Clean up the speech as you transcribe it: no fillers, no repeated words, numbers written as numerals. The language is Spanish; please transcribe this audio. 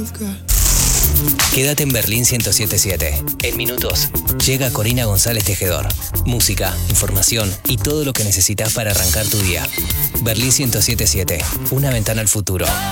Quédate en Berlín 107.7. En minutos llega Corina González Tejedor. Música, información y todo lo que necesitas para arrancar tu día. Berlín 107.7. Una ventana al futuro.